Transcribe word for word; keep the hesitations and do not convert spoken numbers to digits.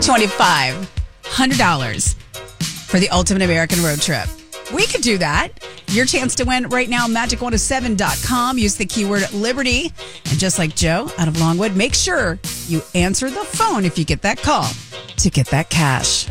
twenty-five hundred dollars for the Ultimate American Road Trip. We could do that. Your chance to win right now, magic one oh seven dot com. Use the keyword Liberty. And just like Joe out of Longwood, make sure you answer the phone if you get that call to get that cash.